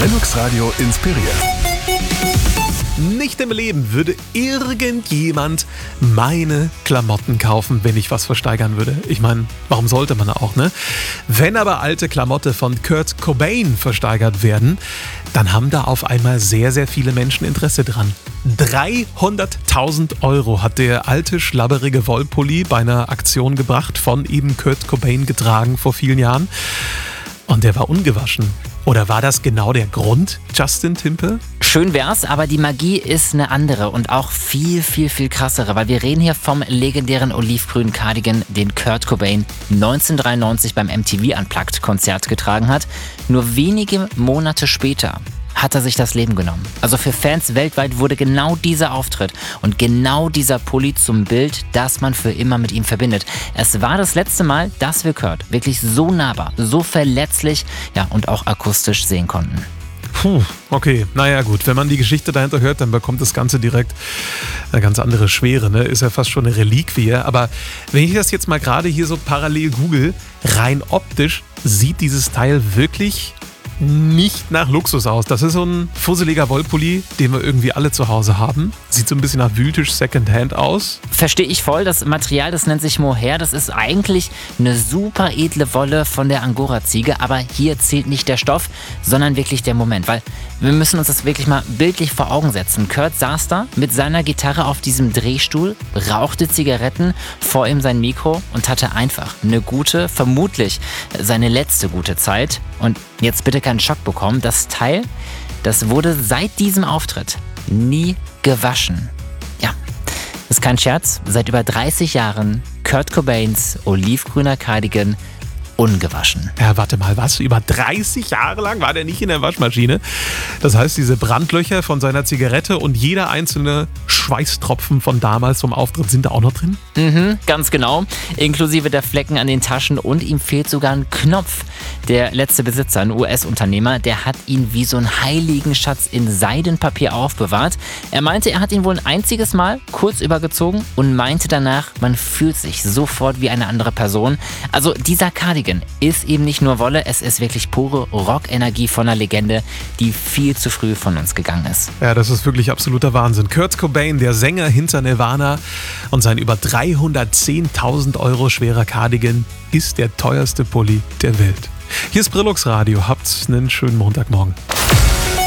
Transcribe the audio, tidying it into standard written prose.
Brennux Radio inspiriert. Nicht im Leben würde irgendjemand meine Klamotten kaufen, wenn ich was versteigern würde. Ich meine, warum sollte man auch, ne? Wenn aber alte Klamotten von Kurt Cobain versteigert werden, dann haben da auf einmal sehr, sehr viele Menschen Interesse dran. 300.000 € hat der alte, schlabberige Wollpulli bei einer Aktion gebracht, von eben Kurt Cobain getragen vor vielen Jahren. Und der war ungewaschen. Oder war das genau der Grund, Justin Timpe? Schön wär's, aber die Magie ist eine andere und auch viel, viel, viel krassere, weil wir reden hier vom legendären olivgrünen Cardigan, den Kurt Cobain 1993 beim MTV Unplugged Konzert getragen hat. Nur wenige Monate später hat er sich das Leben genommen. Also für Fans weltweit wurde genau dieser Auftritt und genau dieser Pulli zum Bild, das man für immer mit ihm verbindet. Es war das letzte Mal, dass wir Kurt wirklich so nahbar, so verletzlich, ja, und auch akustisch sehen konnten. Okay, naja gut, wenn man die Geschichte dahinter hört, dann bekommt das Ganze direkt eine ganz andere Schwere, ne? Ist ja fast schon eine Reliquie. Aber wenn ich das jetzt mal gerade hier so parallel google, rein optisch sieht dieses Teil wirklich nicht nach Luxus aus. Das ist so ein fusseliger Wollpulli, den wir irgendwie alle zu Hause haben. Sieht so ein bisschen nach Wühltisch Secondhand aus. Verstehe ich voll. Das Material, das nennt sich Mohair. Das ist eigentlich eine super edle Wolle von der Angora-Ziege. Aber hier zählt nicht der Stoff, sondern wirklich der Moment. Weil wir müssen uns das wirklich mal bildlich vor Augen setzen. Kurt saß da mit seiner Gitarre auf diesem Drehstuhl, rauchte Zigaretten, vor ihm sein Mikro und hatte einfach eine gute, vermutlich seine letzte gute Zeit. Und jetzt bitte keinen Schock bekommen. Das Teil, das wurde seit diesem Auftritt nie gewaschen. Ja, das ist kein Scherz. Seit über 30 Jahren Kurt Cobains olivgrüner Cardigan ungewaschen. Ja, warte mal, was? Über 30 Jahre lang war der nicht in der Waschmaschine? Das heißt, diese Brandlöcher von seiner Zigarette und jeder einzelne Schweißtropfen von damals vom Auftritt sind da auch noch drin? Ganz genau. Inklusive der Flecken an den Taschen und ihm fehlt sogar ein Knopf. Der letzte Besitzer, ein US-Unternehmer, der hat ihn wie so einen heiligen Schatz in Seidenpapier aufbewahrt. Er meinte, er hat ihn wohl ein einziges Mal kurz übergezogen und meinte danach, man fühlt sich sofort wie eine andere Person. Also dieser Cardigan ist eben nicht nur Wolle, es ist wirklich pure Rockenergie von einer Legende, die viel zu früh von uns gegangen ist. Ja, das ist wirklich absoluter Wahnsinn. Kurt Cobain, der Sänger hinter Nirvana, und sein über 310.000 € schwerer Cardigan ist der teuerste Pulli der Welt. Hier ist Brennux Radio. Habt einen schönen Montagmorgen.